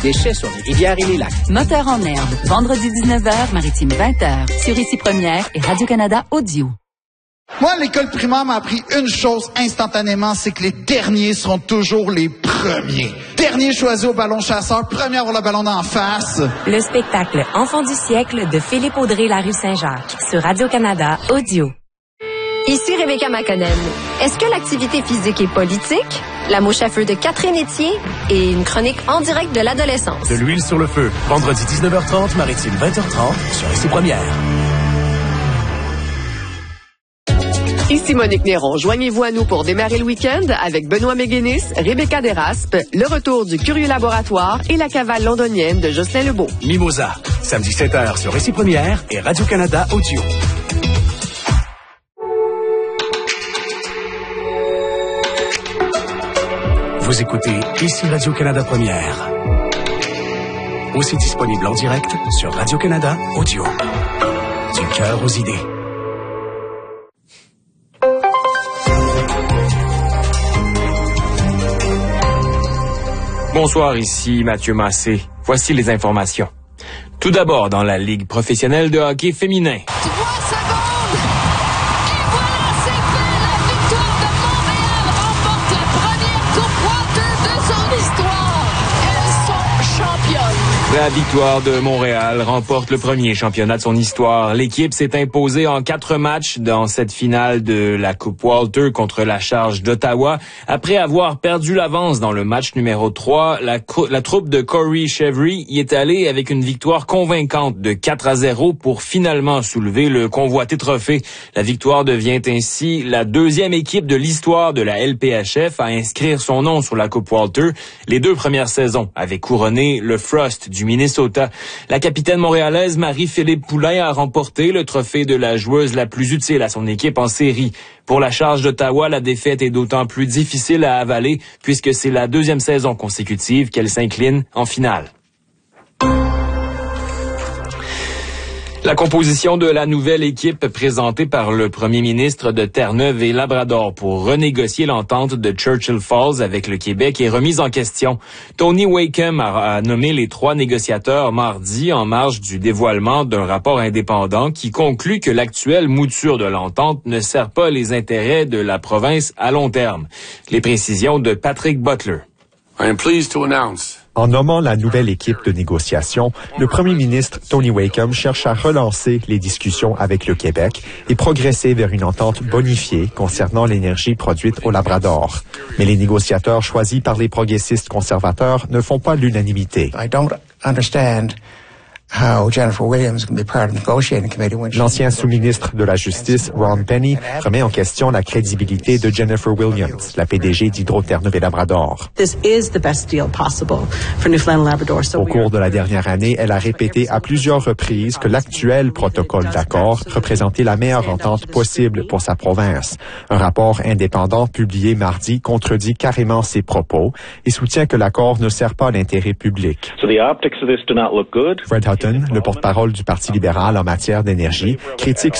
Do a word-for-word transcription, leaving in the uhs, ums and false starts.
déchets sur les rivières et les lacs. Moteur en herbe, vendredi dix-neuf heures, Maritime vingt heures, sur Ici Première et Radio-Canada Audio. Moi, l'école primaire m'a appris une chose instantanément, c'est que les derniers seront toujours les premiers. Dernier choisi au ballon chasseur, premier à avoir le ballon d'en face. Le spectacle Enfant du siècle de Philippe Audrey La Rue Saint-Jacques sur Radio-Canada Audio. Ici Rebecca McConnell. Est-ce que l'activité physique est politique? La mouche à feu de Catherine Etier et une chronique en direct de l'adolescence. De l'huile sur le feu, vendredi dix-neuf heures trente, Maritime vingt heures trente, sur Ici Première. Ici Monique Néron. Joignez-vous à nous pour démarrer le week-end avec Benoît Méguénis, Rebecca Desraspes, le retour du Curieux Laboratoire et la cavale londonienne de Jocelyn Lebeau. Mimosa, samedi sept heures sur Ici Première et Radio-Canada Audio. Vous écoutez Ici Radio-Canada Première. Aussi disponible en direct sur Radio-Canada Audio. Du cœur aux idées. Bonsoir, ici Mathieu Massé. Voici les informations. Tout d'abord, dans la Ligue professionnelle de hockey féminin. Trois secondes! Et voilà, c'est fait! La victoire de Montréal remporte la première Coupe Walter de son histoire. Elles sont championnes. La victoire de Montréal remporte le premier championnat de son histoire. L'équipe s'est imposée en quatre matchs dans cette finale de la Coupe Walter contre la Charge d'Ottawa. Après avoir perdu l'avance dans le match numéro trois, la, la troupe de Corey Chevry y est allée avec une victoire convaincante de quatre à zéro pour finalement soulever le convoité trophée. La victoire devient ainsi la deuxième équipe de l'histoire de la L P H F à inscrire son nom sur la Coupe Walter. Les deux premières saisons avaient couronné le Frost du Minnesota. La capitaine montréalaise Marie-Philippe Poulain a remporté le trophée de la joueuse la plus utile à son équipe en série. Pour la Charge d'Ottawa, la défaite est d'autant plus difficile à avaler puisque c'est la deuxième saison consécutive qu'elle s'incline en finale. La composition de la nouvelle équipe présentée par le premier ministre de Terre-Neuve et Labrador pour renégocier l'entente de Churchill Falls avec le Québec est remise en question. Tony Wakeham a, a nommé les trois négociateurs mardi en marge du dévoilement d'un rapport indépendant qui conclut que l'actuelle mouture de l'entente ne sert pas les intérêts de la province à long terme. Les précisions de Patrick Butler. I am pleased to announce En nommant la nouvelle équipe de négociation, le premier ministre Tony Wakeham cherche à relancer les discussions avec le Québec et progresser vers une entente bonifiée concernant l'énergie produite au Labrador. Mais les négociateurs choisis par les progressistes conservateurs ne font pas l'unanimité. I don't understand how Jennifer Williams can be part of the negotiating committee when she... L'ancien sous-ministre de la Justice, Ron Penny, remet en question la crédibilité de Jennifer Williams, la P D G d'Hydro-Terre-Neuve et Labrador. This is the best deal possible for Newfoundland and Labrador. So Au cours de la dernière année, elle a répété à plusieurs reprises que l'actuel protocole d'accord représentait la meilleure entente possible pour sa province. Un rapport indépendant publié mardi contredit carrément ses propos et soutient que l'accord ne sert pas l'intérêt public. So the optics of this do not look good. Fred Hutton, le porte-parole du Parti libéral en matière d'énergie, critique